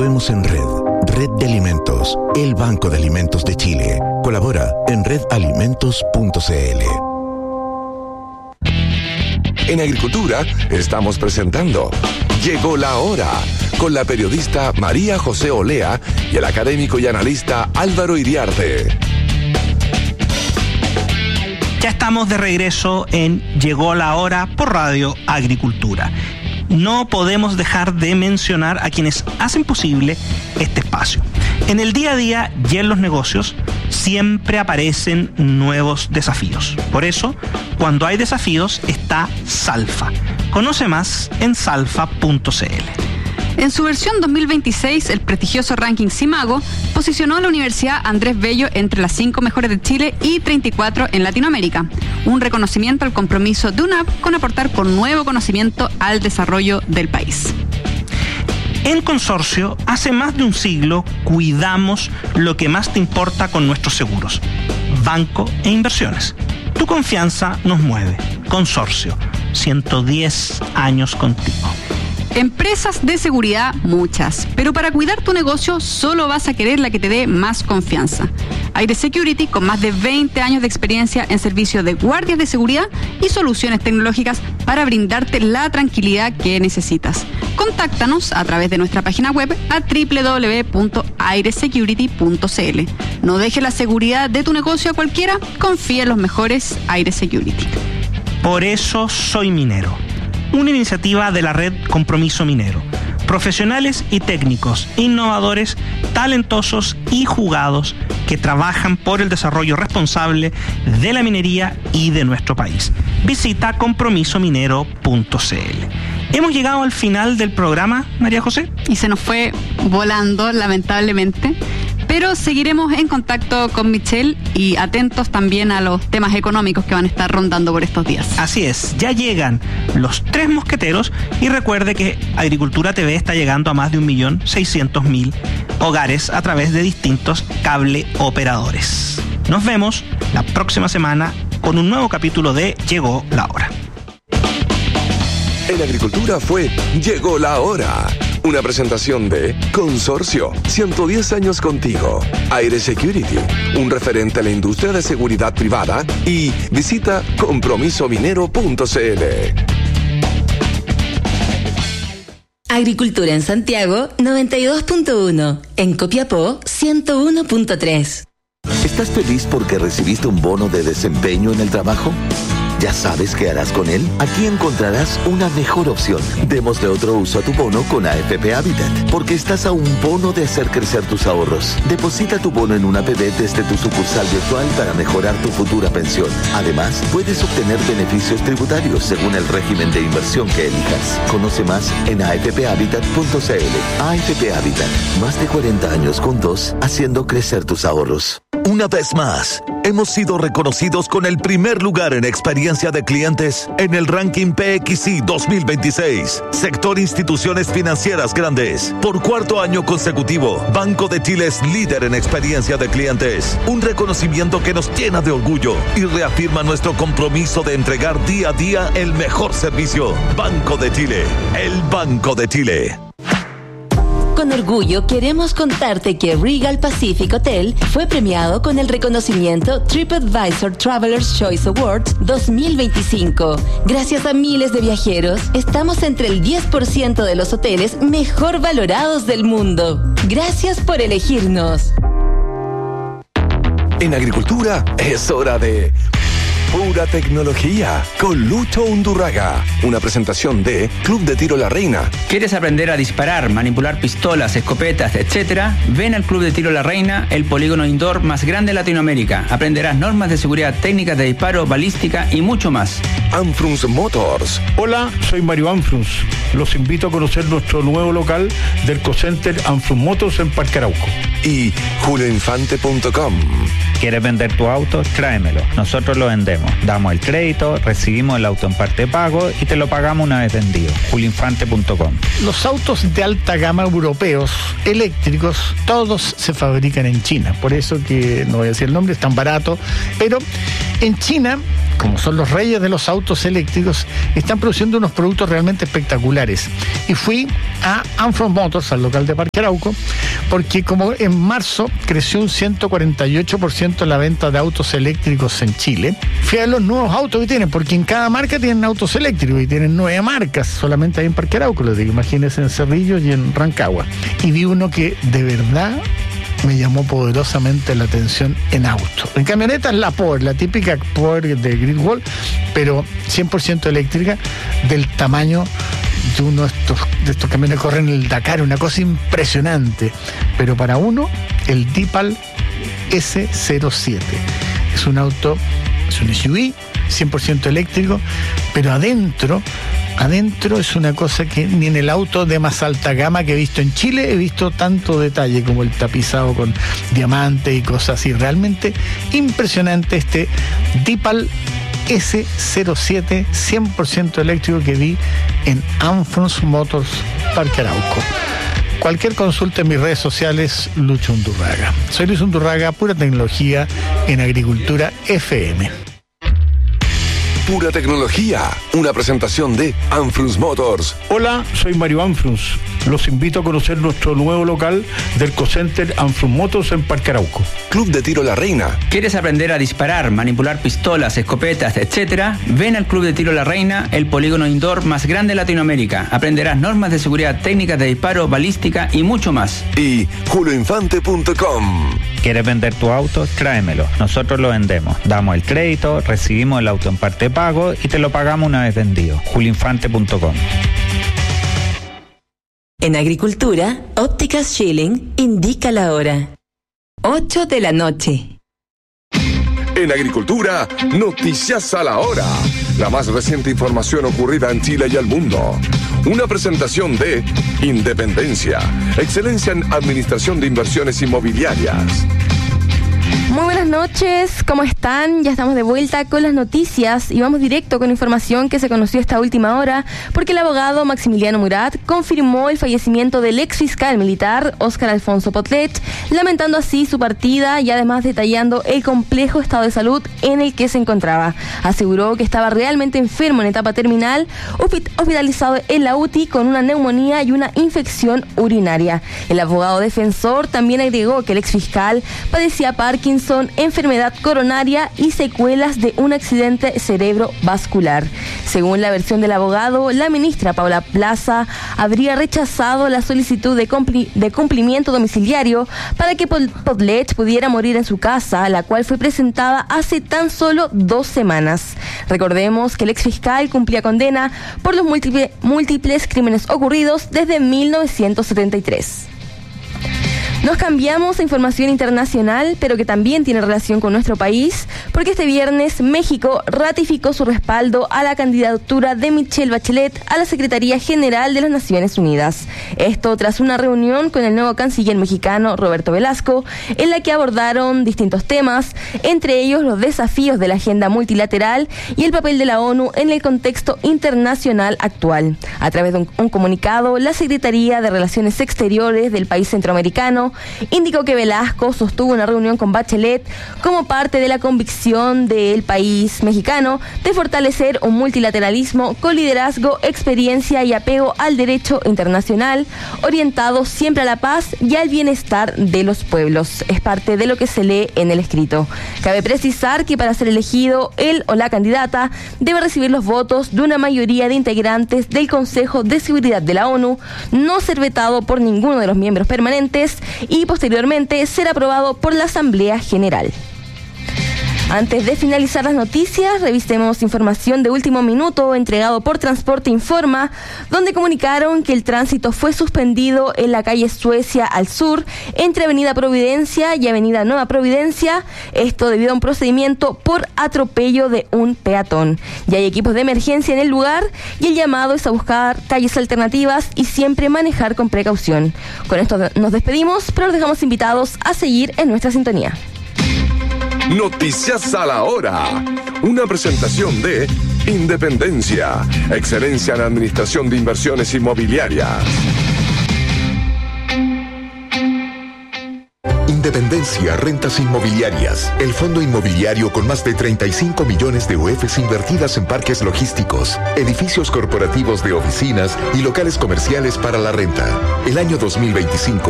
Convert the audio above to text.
En Red de Alimentos, el Banco de Alimentos de Chile. Colabora en redalimentos.cl. En Agricultura estamos presentando Llegó la Hora, con la periodista María José Olea y el académico y analista Álvaro Iriarte. Ya estamos de regreso en Llegó la Hora por Radio Agricultura. No podemos dejar de mencionar a quienes hacen posible este espacio. En el día a día y en los negocios siempre aparecen nuevos desafíos. Por eso, cuando hay desafíos, está Salfa. Conoce más en salfa.cl. En su versión 2026, el prestigioso ranking Simago posicionó a la Universidad Andrés Bello entre las 5 mejores de Chile y 34 en Latinoamérica. Un reconocimiento al compromiso de UNAP con aportar con nuevo conocimiento al desarrollo del país. En Consorcio, hace más de un siglo, cuidamos lo que más te importa con nuestros seguros: banco e inversiones. Tu confianza nos mueve. Consorcio, 110 años contigo. Empresas de seguridad, muchas, pero para cuidar tu negocio solo vas a querer la que te dé más confianza. Aire Security, con más de 20 años de experiencia en servicio de guardias de seguridad y soluciones tecnológicas para brindarte la tranquilidad que necesitas. Contáctanos a través de nuestra página web a www.airesecurity.cl. No dejes la seguridad de tu negocio a cualquiera, confía en los mejores Aire Security. Por eso soy minero. Una iniciativa de la red Compromiso Minero. Profesionales y técnicos, innovadores, talentosos y jugados que trabajan por el desarrollo responsable de la minería y de nuestro país. Visita compromisominero.cl. Hemos llegado al final del programa, María José. Y se nos fue volando, lamentablemente. Pero seguiremos en contacto con Michelle y atentos también a los temas económicos que van a estar rondando por estos días. Así es, ya llegan los 3 mosqueteros y recuerde que Agricultura TV está llegando a más de 1.600.000 hogares a través de distintos cable operadores. Nos vemos la próxima semana con un nuevo capítulo de Llegó la Hora. En Agricultura fue Llegó la Hora. Una presentación de Consorcio, 110 años contigo. Aire Security, un referente a la industria de seguridad privada. Y visita compromisominero.cl. Agricultura en Santiago, 92.1. En Copiapó, 101.3. ¿Estás feliz porque recibiste un bono de desempeño en el trabajo? ¿Ya sabes qué harás con él? Aquí encontrarás una mejor opción. Démosle otro uso a tu bono con AFP Habitat, porque estás a un bono de hacer crecer tus ahorros. Deposita tu bono en una APB desde tu sucursal virtual para mejorar tu futura pensión. Además, puedes obtener beneficios tributarios según el régimen de inversión que elijas. Conoce más en afphabitat.cl. AFP Habitat, más de 40 años juntos, haciendo crecer tus ahorros. Una vez más, hemos sido reconocidos con el primer lugar en experiencia de clientes en el ranking PXI 2026. Sector Instituciones Financieras Grandes. Por 4º año consecutivo, Banco de Chile es líder en experiencia de clientes. Un reconocimiento que nos llena de orgullo y reafirma nuestro compromiso de entregar día a día el mejor servicio. Banco de Chile, el Banco de Chile. Con orgullo queremos contarte que Regal Pacific Hotel fue premiado con el reconocimiento TripAdvisor Traveler's Choice Awards 2025. Gracias a miles de viajeros, estamos entre el 10% de los hoteles mejor valorados del mundo. Gracias por elegirnos. En Agricultura es hora de Pura Tecnología con Lucho Undurraga. Una presentación de Club de Tiro La Reina. ¿Quieres aprender a disparar, manipular pistolas, escopetas, etcétera? Ven al Club de Tiro La Reina, el polígono indoor más grande de Latinoamérica. Aprenderás normas de seguridad, técnicas de disparo, balística y mucho más. Anfrunz Motors. Hola, soy Mario Anfrunz. Los invito a conocer nuestro nuevo local del Cocenter Anfrunz Motors en Parque Arauco. Y julioinfante.com. ¿Quieres vender tu auto? Tráemelo. Nosotros lo vendemos. Damos el crédito, recibimos el auto en parte de pago y te lo pagamos una vez vendido. julioinfante.com. Los autos de alta gama europeos, eléctricos, todos se fabrican en China. Por eso que, no voy a decir el nombre, es tan barato. Pero en China como son los reyes de los autos eléctricos, están produciendo unos productos realmente espectaculares. Y fui a Armstrong Motors, al local de Parque Arauco, porque como en marzo creció un 148% la venta de autos eléctricos en Chile, fui a los nuevos autos que tienen, porque en cada marca tienen autos eléctricos y tienen 9 marcas, solamente hay en Parque Arauco, les digo, imagínense en Cerrillo y en Rancagua. Y vi uno que de verdad me llamó poderosamente la atención en auto. En camionetas la Power, la típica Power de Gridwall, pero 100% eléctrica, del tamaño de uno de estos camiones que corren el Dakar, una cosa impresionante. Pero para uno, el Deepal S07. Es un auto, es un SUV, 100% eléctrico, pero adentro es una cosa que ni en el auto de más alta gama que he visto en Chile he visto tanto detalle, como el tapizado con diamantes y cosas así. Realmente impresionante este Deepal S07 100% eléctrico que vi en Armstrong Motors Parque Arauco. Cualquier consulta en mis redes sociales, Lucho Undurraga. Soy Luis Undurraga, pura tecnología en Agricultura FM. Pura tecnología, una presentación de Armstrong Motors. Hola, soy Mario Armstrong. Los invito a conocer nuestro nuevo local del Cocenter Armstrong Motors en Parque Arauco. Club de Tiro La Reina. ¿Quieres aprender a disparar, manipular pistolas, escopetas, etcétera? Ven al Club de Tiro La Reina, el polígono indoor más grande de Latinoamérica. Aprenderás normas de seguridad, técnicas de disparo, balística y mucho más. Y julioinfante.com. ¿Quieres vender tu auto? Tráemelo. Nosotros lo vendemos. Damos el crédito, recibimos el auto en parte de pago y te lo pagamos una vez vendido. julioinfante.com. En Agricultura, Ópticas Schilling indica la hora. 8 de la noche. En Agricultura, noticias a la hora. La más reciente información ocurrida en Chile y el mundo. Una presentación de Independencia, excelencia en administración de inversiones inmobiliarias. Muy buenas noches, ¿cómo están? Ya estamos de vuelta con las noticias y vamos directo con información que se conoció esta última hora porque el abogado Maximiliano Murat confirmó el fallecimiento del ex fiscal militar Óscar Alfonso Potlet, lamentando así su partida y además detallando el complejo estado de salud en el que se encontraba. Aseguró que estaba realmente enfermo en etapa terminal, hospitalizado en la UTI con una neumonía y una infección urinaria. El abogado defensor también agregó que el ex fiscal padecía Parkinson, enfermedad coronaria y secuelas de un accidente cerebrovascular. Según la versión del abogado, la ministra Paula Plaza habría rechazado la solicitud de cumplimiento domiciliario para que Potlet pudiera morir en su casa, la cual fue presentada hace tan solo 2 semanas. Recordemos que el exfiscal cumplía condena por los múltiples crímenes ocurridos desde 1973. Nos cambiamos a información internacional, pero que también tiene relación con nuestro país, porque este viernes México ratificó su respaldo a la candidatura de Michelle Bachelet a la Secretaría General de las Naciones Unidas. Esto tras una reunión con el nuevo canciller mexicano Roberto Velasco, en la que abordaron distintos temas, entre ellos los desafíos de la agenda multilateral y el papel de la ONU en el contexto internacional actual. A través de un comunicado, la Secretaría de Relaciones Exteriores del país centroamericano indicó que Velasco sostuvo una reunión con Bachelet como parte de la convicción del país mexicano de fortalecer un multilateralismo con liderazgo, experiencia y apego al derecho internacional, orientado siempre a la paz y al bienestar de los pueblos. Es parte de lo que se lee en el escrito. Cabe precisar que para ser elegido, él o la candidata debe recibir los votos de una mayoría de integrantes del Consejo de Seguridad de la ONU, no ser vetado por ninguno de los miembros permanentes y posteriormente ser aprobado por la Asamblea General. Antes de finalizar las noticias, revisemos información de último minuto entregado por Transporte Informa, donde comunicaron que el tránsito fue suspendido en la calle Suecia al sur, entre Avenida Providencia y Avenida Nueva Providencia, esto debido a un procedimiento por atropello de un peatón. Ya hay equipos de emergencia en el lugar y el llamado es a buscar calles alternativas y siempre manejar con precaución. Con esto nos despedimos, pero los dejamos invitados a seguir en nuestra sintonía. Noticias a la hora. Una presentación de Independencia, excelencia en administración de inversiones inmobiliarias. Independencia Rentas Inmobiliarias, el fondo inmobiliario con más de 35 millones de UFs invertidas en parques logísticos, edificios corporativos de oficinas y locales comerciales para la renta. El año 2025